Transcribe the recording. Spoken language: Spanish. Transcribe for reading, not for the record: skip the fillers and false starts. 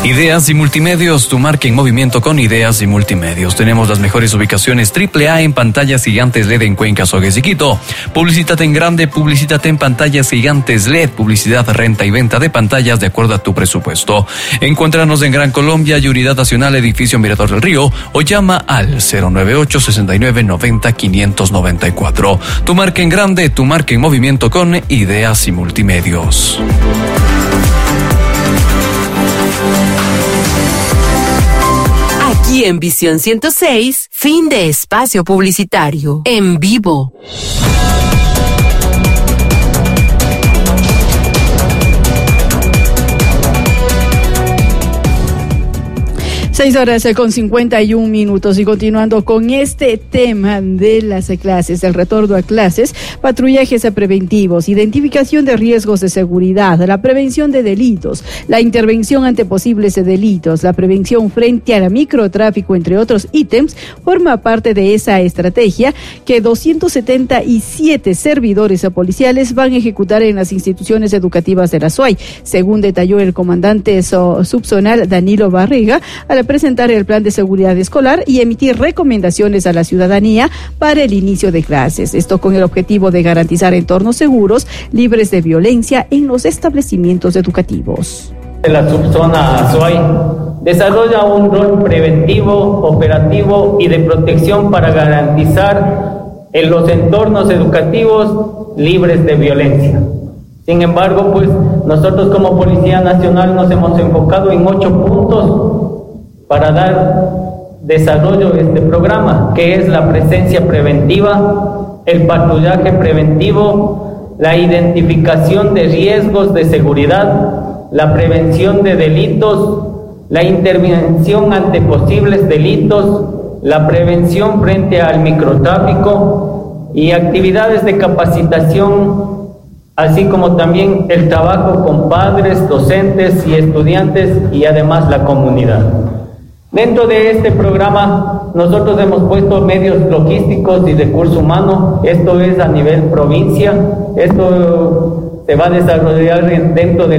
Ideas y Multimedios, tu marca en movimiento con Ideas y Multimedios. Tenemos las mejores ubicaciones AAA en pantallas gigantes LED en Cuenca, Sogues y Quito. Publicítate en grande, publicítate en pantallas gigantes LED, publicidad, renta y venta de pantallas de acuerdo a tu presupuesto. Encuéntranos en Gran Colombia y Unidad Nacional, edificio Mirador del Río, o llama al 098-6990-594. Tu marca en grande, tu marca en movimiento con Ideas y Multimedios. Aquí en Visión 106, fin de espacio publicitario. En vivo. 6:51 y continuando con este tema de las clases, el retorno a clases, patrullajes preventivos, identificación de riesgos de seguridad, la prevención de delitos, la intervención ante posibles delitos, la prevención frente al microtráfico, entre otros ítems, forma parte de esa estrategia que 277 servidores policiales van a ejecutar en las instituciones educativas de la SUAY, según detalló el comandante subzonal Danilo Barriga, al presentar el plan de seguridad escolar y emitir recomendaciones a la ciudadanía para el inicio de clases. Esto con el objetivo de garantizar entornos seguros, libres de violencia en los establecimientos educativos. La subzona SUAY desarrolla un rol preventivo, operativo y de protección para garantizar en los entornos educativos libres de violencia. Sin embargo, pues nosotros como Policía Nacional nos hemos enfocado en 8 puntos para dar desarrollo a este programa, que es la presencia preventiva, el patrullaje preventivo, la identificación de riesgos de seguridad, la prevención de delitos, la intervención ante posibles delitos, la prevención frente al microtráfico y actividades de capacitación, así como también el trabajo con padres, docentes y estudiantes y además la comunidad. Dentro de este programa nosotros hemos puesto medios logísticos y recursos humanos, esto es a nivel provincia, esto se va a desarrollar dentro de